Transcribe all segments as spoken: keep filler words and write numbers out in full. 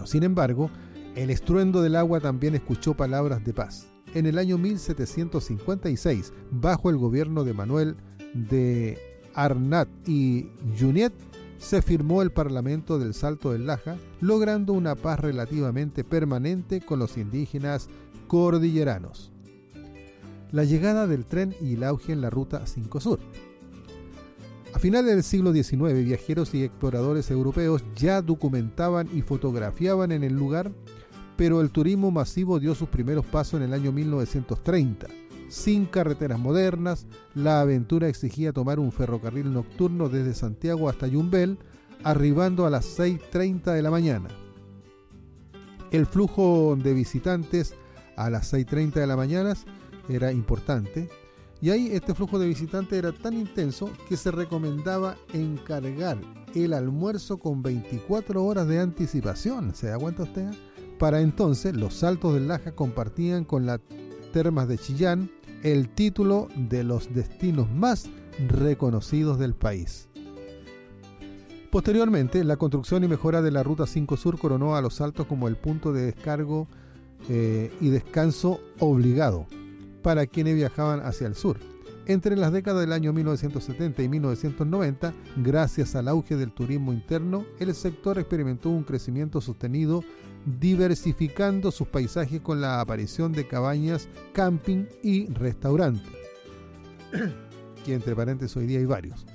chileno. Sin embargo, el estruendo del agua también escuchó palabras de paz. En el año mil setecientos cincuenta y seis, bajo el gobierno de Manuel de Arnat y Junyent, se firmó el Parlamento del Salto del Laja, logrando una paz relativamente permanente con los indígenas cordilleranos. La llegada del tren y el auge en la Ruta cinco Sur. A finales del siglo diecinueve, viajeros y exploradores europeos ya documentaban y fotografiaban en el lugar, pero el turismo masivo dio sus primeros pasos en el año mil novecientos treinta. Sin carreteras modernas, la aventura exigía tomar un ferrocarril nocturno desde Santiago hasta Yumbel, arribando a las seis treinta de la mañana. El flujo de visitantes a las seis treinta de la mañana era importante, y ahí este flujo de visitantes era tan intenso que se recomendaba encargar el almuerzo con veinticuatro horas de anticipación. ¿Se da cuenta usted? Para entonces, los Saltos del Laja compartían con las Termas de Chillán el título de los destinos más reconocidos del país. Posteriormente, la construcción y mejora de la Ruta cinco Sur coronó a Los Saltos como el punto de descargo eh, y descanso obligado para quienes viajaban hacia el sur. Entre las décadas del año mil novecientos setenta y mil novecientos noventa, gracias al auge del turismo interno, el sector experimentó un crecimiento sostenido, diversificando sus paisajes con la aparición de cabañas, camping y restaurantes, que entre paréntesis hoy día hay varios.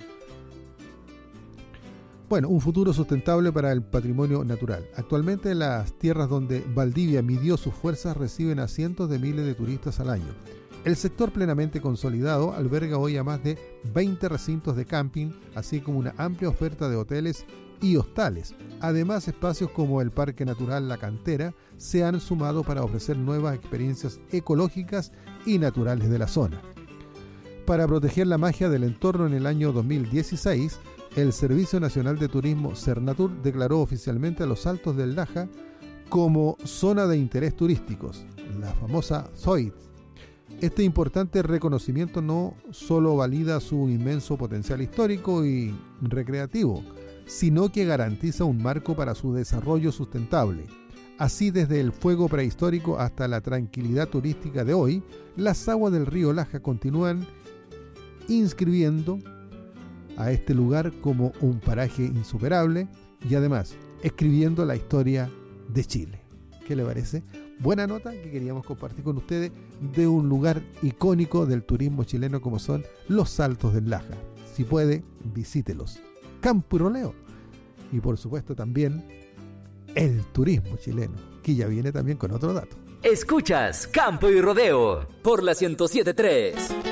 Bueno, un futuro sustentable para el patrimonio natural. Actualmente las tierras donde Valdivia midió sus fuerzas reciben a cientos de miles de turistas al año. El sector plenamente consolidado alberga hoy a más de veinte recintos de camping, así como una amplia oferta de hoteles y hostales. Además, espacios como el Parque Natural La Cantera se han sumado para ofrecer nuevas experiencias ecológicas y naturales de la zona. Para proteger la magia del entorno, en el año dos mil dieciséis, el Servicio Nacional de Turismo Cernatur declaró oficialmente a Los Saltos del Laja como zona de interés turísticos, la famosa Z O I T. Este importante reconocimiento no solo valida su inmenso potencial histórico y recreativo, sino que garantiza un marco para su desarrollo sustentable. Así, desde el fuego prehistórico hasta la tranquilidad turística de hoy, las aguas del río Laja continúan inscribiendo a este lugar como un paraje insuperable y además escribiendo la historia de Chile. ¿Qué le parece? Buena nota que queríamos compartir con ustedes de un lugar icónico del turismo chileno como son Los Saltos del Laja. Si puede, visítelos. Campo y Rodeo. Y por supuesto también el turismo chileno, que ya viene también con otro dato. Escuchas Campo y Rodeo por la ciento siete punto tres.